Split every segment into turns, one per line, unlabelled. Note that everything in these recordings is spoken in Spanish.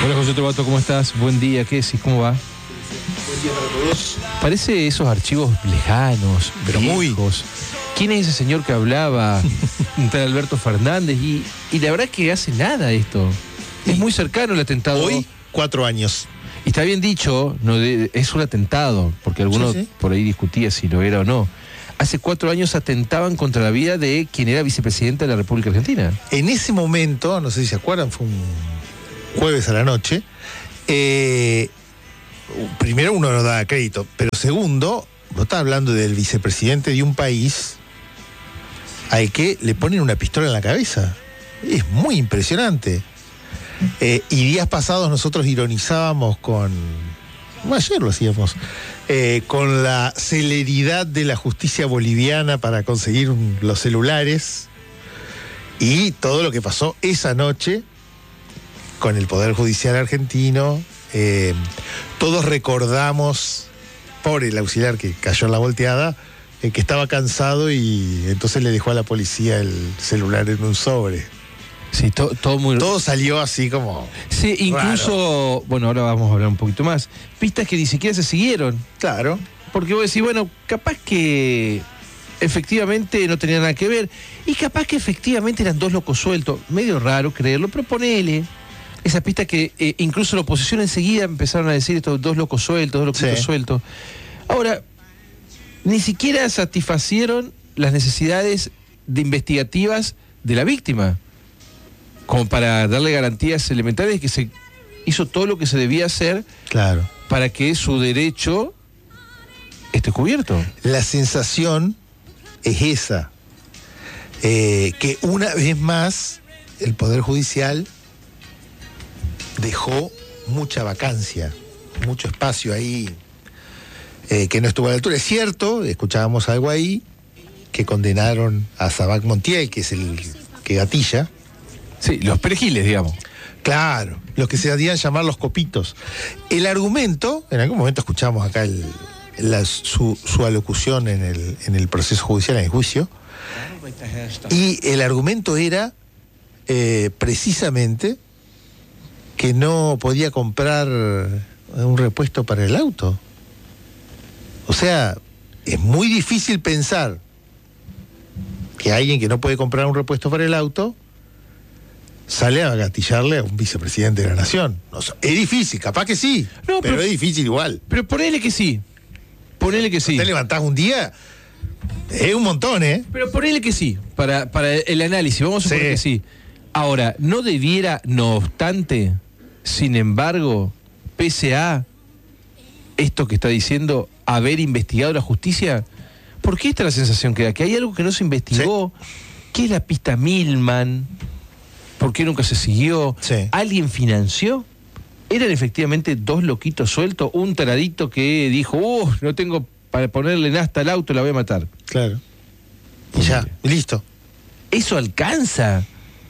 Hola José Tobato, ¿cómo estás? Buen día, ¿qué decís? ¿Cómo va?
Buen día para todos.
Parece esos archivos lejanos,
Pero
viejos. ¿Quién es ese señor que hablaba? Un tal Alberto Fernández. Y la verdad que hace nada esto. Es muy cercano el atentado.
Hoy, 4 años.
Y está bien dicho, es un atentado, porque alguno
Sí.
por ahí discutía si lo era o no. Hace 4 años atentaban contra la vida de quien era vicepresidente de la República Argentina.
En ese momento, no sé si se acuerdan, fue un jueves a la noche. Primero, uno no da crédito, pero segundo, no está hablando del vicepresidente de un país al que le ponen una pistola en la cabeza. Es muy impresionante. Y días pasados nosotros ironizábamos ayer lo hacíamos, con la celeridad de la justicia boliviana para conseguir los celulares y todo lo que pasó esa noche con el Poder Judicial argentino. Todos recordamos, pobre el auxiliar que cayó en la volteada, que estaba cansado y entonces le dejó a la policía el celular en un sobre.
Sí, todo
salió así como...
Sí, incluso,
raro.
Bueno, ahora vamos a hablar un poquito más. Pistas que ni siquiera se siguieron.
Claro.
Porque vos decís, bueno, capaz que efectivamente no tenía nada que ver. Y capaz que efectivamente eran dos locos sueltos. Medio raro creerlo, pero ponele. Esa pista que incluso la oposición enseguida empezaron a decir estos dos locos sueltos, sueltos. Ahora, ni siquiera satisfacieron las necesidades investigativas de la víctima, como para darle garantías elementales de que se hizo todo lo que se debía hacer,
Claro,
para que su derecho esté cubierto.
la sensación es esa, que una vez más el Poder Judicial dejó mucha vacancia, mucho espacio ahí, que no estuvo a la altura. Es cierto, escuchábamos algo ahí, que condenaron a Sabac Montiel, que es el que gatilla.
Sí, los perejiles, digamos.
Claro, los que se hacían llamar los copitos. El argumento, en algún momento escuchamos acá su alocución en el proceso judicial, en el juicio, y el argumento era precisamente que no podía comprar un repuesto para el auto. O sea, es muy difícil pensar que alguien que no puede comprar un repuesto para el auto sale a gatillarle a un vicepresidente de la nación. No, es difícil, capaz que sí,
No,
pero es difícil igual.
Pero ponele que sí. Ponele que sí.
Te levantás un día, es un montón, ¿eh?
Pero ponele que sí, para el análisis, vamos a suponer que sí. Ahora, ¿no debiera, no obstante, sin embargo, pese a esto que está diciendo, haber investigado la justicia? Porque esta es la sensación que da, que hay algo que no se investigó, que es la pista Milman. ¿Por qué nunca se siguió?
Sí.
¿Alguien financió? ¿Eran efectivamente dos loquitos sueltos? Un taradito que dijo, no tengo para ponerle nafta al auto, la voy a matar.
Claro. Y ya, y listo.
¿Eso alcanza?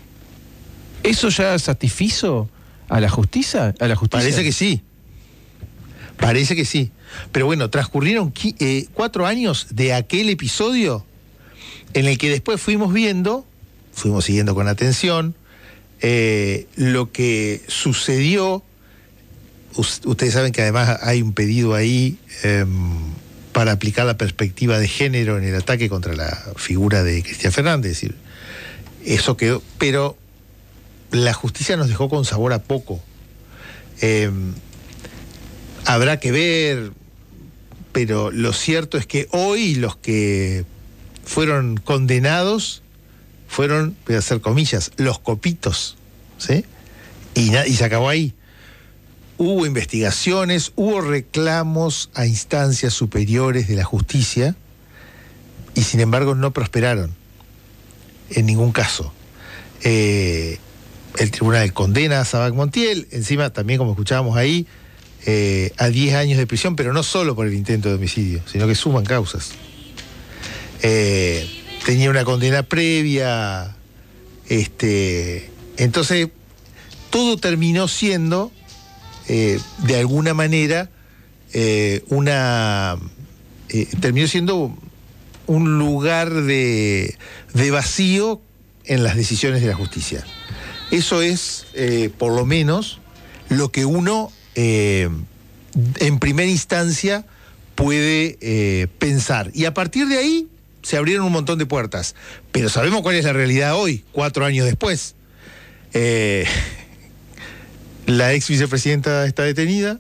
¿Eso ya satisfizo a la justicia?
Parece que sí. Parece que sí. Pero bueno, transcurrieron 4 años de aquel episodio en el que después fuimos siguiendo con atención lo que sucedió. Ustedes saben que además hay un pedido ahí para aplicar la perspectiva de género en el ataque contra la figura de Cristina Fernández. Es decir, eso quedó, pero la justicia nos dejó con sabor a poco. Habrá que ver, pero lo cierto es que hoy los que fueron condenados fueron, voy a hacer comillas, los copitos, ¿sí? Y se acabó ahí. Hubo investigaciones, hubo reclamos a instancias superiores de la justicia y sin embargo no prosperaron en ningún caso. El tribunal condena a Sabac Montiel, encima también, como escuchábamos ahí, a 10 años de prisión, pero no solo por el intento de homicidio, sino que suman causas. Tenía una condena previa, entonces todo terminó siendo de alguna manera terminó siendo un lugar de vacío en las decisiones de la justicia. Eso es, por lo menos, lo que uno en primera instancia puede pensar. Y a partir de ahí se abrieron un montón de puertas. Pero sabemos cuál es la realidad hoy, 4 años después. La ex vicepresidenta está detenida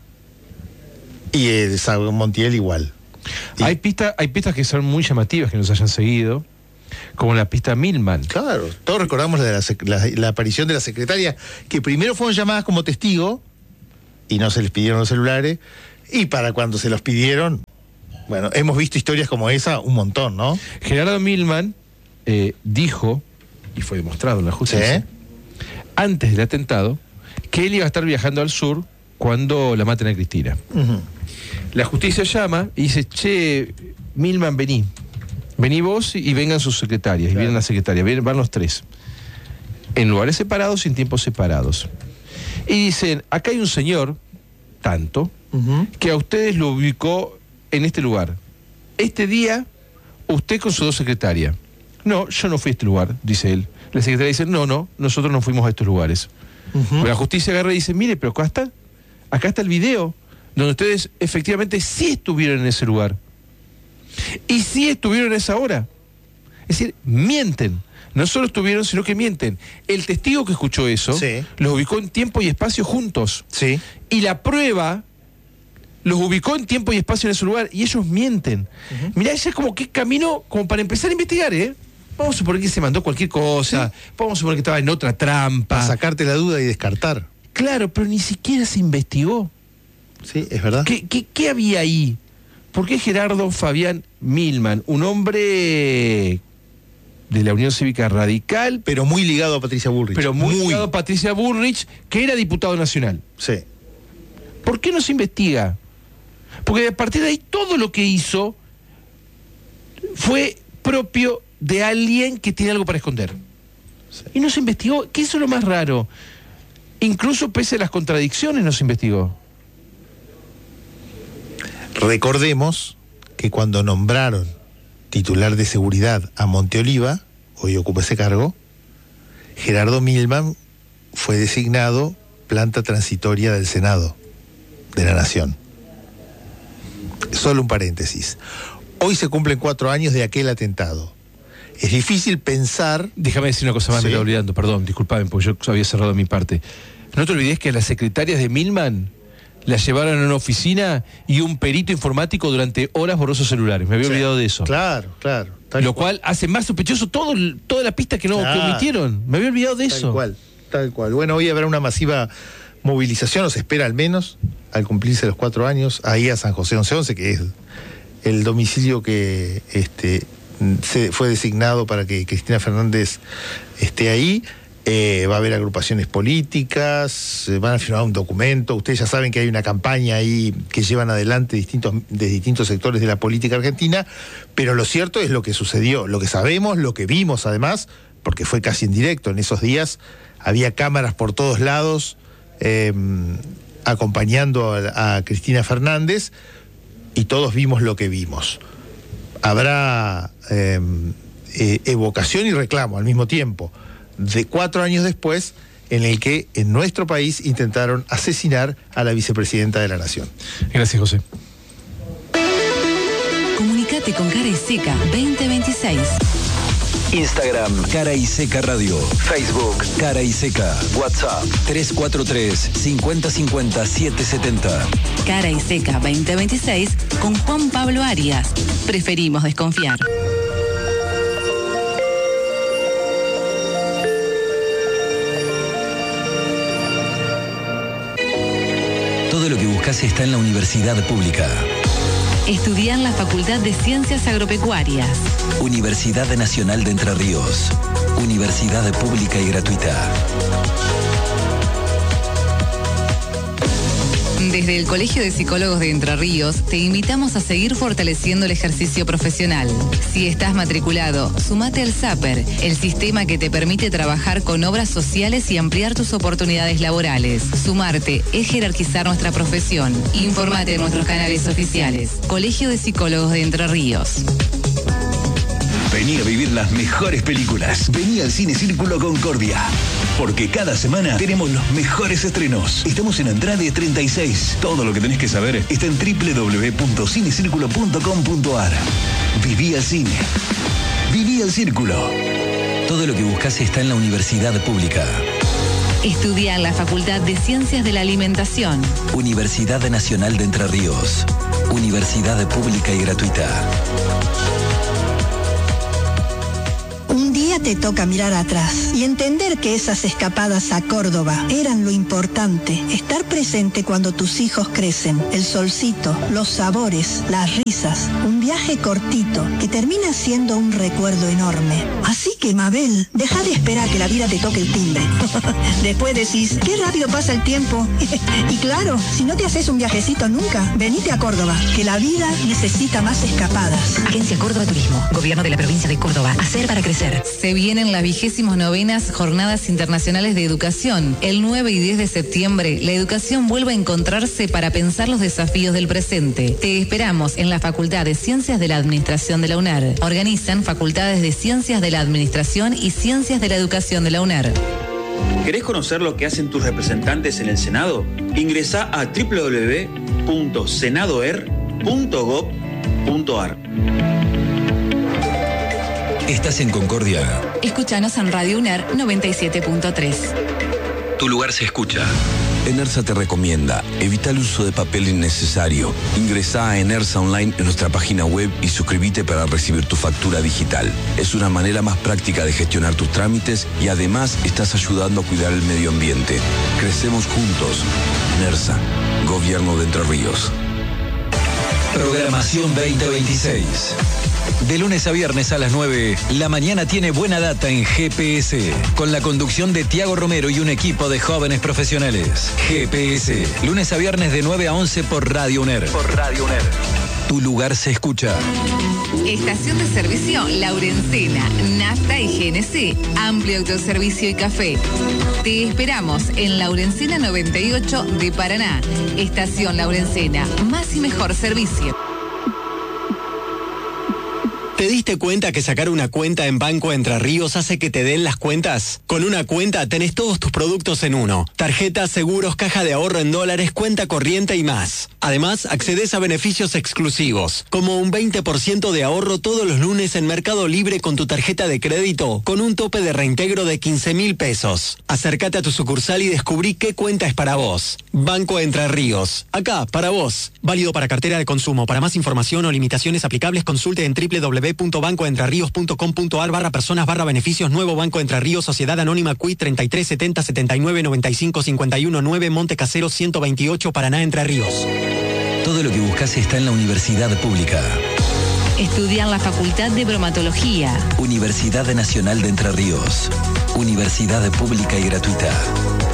y el Montiel igual.
Hay pistas que son muy llamativas que nos hayan seguido, como la pista Milman.
Claro, todos recordamos la aparición de la secretaria, que primero fueron llamadas como testigo y no se les pidieron los celulares, y para cuando se los pidieron, bueno, hemos visto historias como esa un montón, ¿no?
Gerardo Milman dijo, y fue demostrado en la justicia,
¿sí?,
antes del atentado, que él iba a estar viajando al sur cuando la maten a Cristina.
Uh-huh.
La justicia llama y dice, che, Milman, vení vos y vengan sus secretarias. Claro. Y vienen las secretarias, van los 3. En lugares separados y en tiempos separados. Y dicen, acá hay un señor, tanto,
uh-huh,
que a ustedes lo ubicó en este lugar. Este día, usted con sus 2 secretarias. No, yo no fui a este lugar, dice él. La secretaria dice, no, nosotros no fuimos a estos lugares.
uh-huh.
Pero la justicia agarra y dice, mire, pero acá está el video, donde ustedes efectivamente sí estuvieron en ese lugar. Y sí estuvieron a esa hora. Es decir, mienten. No solo estuvieron, sino que mienten. El testigo que escuchó eso,
sí,
los ubicó en tiempo y espacio juntos.
Sí.
Y la prueba los ubicó en tiempo y espacio en ese lugar, y ellos mienten. Uh-huh. Mirá, ella es como que camino como para empezar a investigar, ¿eh? Vamos a suponer que se mandó cualquier cosa, ¿sí? Vamos a suponer que estaba en otra trampa.
Para sacarte la duda y descartar.
Claro, pero ni siquiera se investigó.
Sí, es verdad.
¿Qué había ahí? ¿Por qué Gerardo Fabián Milman, un hombre de la Unión Cívica Radical,
pero muy ligado a Patricia Bullrich?
Pero muy ligado a Patricia Bullrich, que era diputado nacional.
Sí.
¿Por qué no se investiga? Porque a partir de ahí todo lo que hizo fue propio de alguien que tiene algo para esconder. Sí. Y no se investigó, que eso es lo más raro. Incluso pese a las contradicciones no se investigó.
Recordemos que cuando nombraron titular de seguridad a Monteoliva, hoy ocupa ese cargo, Gerardo Milman fue designado planta transitoria del Senado de la Nación. Solo un paréntesis. Hoy se cumplen 4 años de aquel atentado. Es difícil pensar...
Déjame decir una cosa más, sí, me estaba olvidando, perdón, disculpame, porque yo había cerrado mi parte. No te olvides que las secretarias de Milman la llevaron a una oficina y un perito informático durante horas borró sus celulares. Me había olvidado de eso.
Claro.
Lo cual hace más sospechoso toda la pista que omitieron. Me había olvidado de eso.
Tal cual. Bueno, hoy habrá una masiva movilización, o se espera al menos, al cumplirse los 4 años, ahí a San José 1111, que es el domicilio que se fue designado para que Cristina Fernández esté ahí. Va a haber agrupaciones políticas, van a firmar un documento. Ustedes ya saben que hay una campaña ahí que llevan adelante de distintos sectores de la política argentina, pero lo cierto es lo que sucedió, lo que sabemos, lo que vimos además, porque fue casi en directo en esos días. Había cámaras por todos lados acompañando a Cristina Fernández, y todos vimos lo que vimos. Habrá evocación y reclamo al mismo tiempo, de 4 años después, en el que en nuestro país intentaron asesinar a la vicepresidenta de la Nación.
Gracias, José.
Comunicate con Cara y Seca 2026.
Instagram, Cara y Seca Radio. Facebook, Cara y Seca. WhatsApp, 343-5050-770.
Cara y Seca 2026 con Juan Pablo Arias. Preferimos desconfiar.
Todo lo que buscas está en la universidad pública.
Estudiar en la Facultad de Ciencias Agropecuarias.
Universidad Nacional de Entre Ríos. Universidad pública y gratuita.
Desde el Colegio de Psicólogos de Entre Ríos te invitamos a seguir fortaleciendo el ejercicio profesional. Si estás matriculado, sumate al SAPER, el sistema que te permite trabajar con obras sociales y ampliar tus oportunidades laborales. Sumarte es jerarquizar nuestra profesión. Informate en nuestros canales oficiales. Colegio de Psicólogos de Entre Ríos.
Vení a vivir las mejores películas. Vení al Cine Círculo Concordia. Porque cada semana tenemos los mejores estrenos. Estamos en Andrade 36. Todo lo que tenés que saber está en www.cinecirculo.com.ar. Viví al cine. Viví al Círculo. Todo lo que buscas está en la Universidad Pública.
Estudia en la Facultad de Ciencias de la Alimentación.
Universidad Nacional de Entre Ríos. Universidad pública y gratuita.
Un día te toca mirar atrás y entender que esas escapadas a Córdoba eran lo importante. Estar presente cuando tus hijos crecen. El solcito, los sabores, las risas. Un viaje cortito que termina siendo un recuerdo enorme. Así que, Mabel, deja de esperar que la vida te toque el timbre. Después decís, qué rápido pasa el tiempo. Y claro, si no te haces un viajecito nunca, venite a Córdoba, que la vida necesita más escapadas.
Agencia Córdoba Turismo, Gobierno de la Provincia de Córdoba. Hacer para crecer. Se vienen las 29ª Jornadas Internacionales de Educación. El 9 y 10 de septiembre, la educación vuelve a encontrarse para pensar los desafíos del presente. Te esperamos en la Facultad de Ciencias de la Administración de la UNER. Organizan Facultades de Ciencias de la Administración y Ciencias de la Educación de la UNER.
¿Querés conocer lo que hacen tus representantes en el Senado? Ingresá a www.senadoer.gov.ar.
¿Estás en Concordia?
Escúchanos en Radio UNER 97.3.
Tu lugar se escucha. Enersa te recomienda, evita el uso de papel innecesario. Ingresá a Enersa Online en nuestra página web y suscríbete para recibir tu factura digital. Es una manera más práctica de gestionar tus trámites y además estás ayudando a cuidar el medio ambiente. Crecemos juntos. Enersa, Gobierno de Entre Ríos. Programación 2026. De lunes a viernes a las 9, la mañana tiene buena data en GPS, con la conducción de Tiago Romero y un equipo de jóvenes profesionales. GPS, lunes a viernes de 9 a 11 por Radio UNER. Tu lugar se escucha.
Estación de servicio Laurencena, Nafta y GNC, amplio autoservicio y café. Te esperamos en Laurencena 98 de Paraná. Estación Laurencena, más y mejor servicio.
¿Te diste cuenta que sacar una cuenta en Banco Entre Ríos hace que te den las cuentas? Con una cuenta tenés todos tus productos en uno. Tarjetas, seguros, caja de ahorro en dólares, cuenta corriente y más. Además, accedes a beneficios exclusivos, como un 20% de ahorro todos los lunes en Mercado Libre con tu tarjeta de crédito, con un tope de reintegro de 15.000 pesos. Acércate a tu sucursal y descubrí qué cuenta es para vos. Banco Entre Ríos. Acá, para vos. Válido para cartera de consumo. Para más información o limitaciones aplicables, consulte en www.bancoentrerios.com.ar/personas/beneficios. Nuevo Banco Entre Ríos, Sociedad Anónima CUI 33 70 79 95 51 9, Monte Casero 128, Paraná, Entre Ríos.
Todo lo que buscas está en la Universidad Pública.
Estudia en la Facultad de Bromatología.
Universidad Nacional de Entre Ríos. Universidad pública y gratuita.